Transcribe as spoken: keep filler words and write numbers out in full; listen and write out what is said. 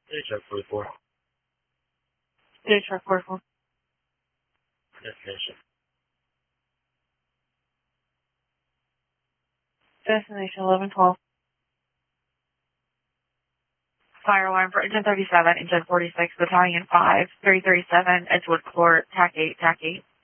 Hey, Chuck forty-four. Hey, Truck forty-four. Destination. Destination eleven twelve. Fire alarm for engine thirty-seven, engine forty-six, battalion five, three thirty-seven, Edgewood Court, T A C eight, T A C eight.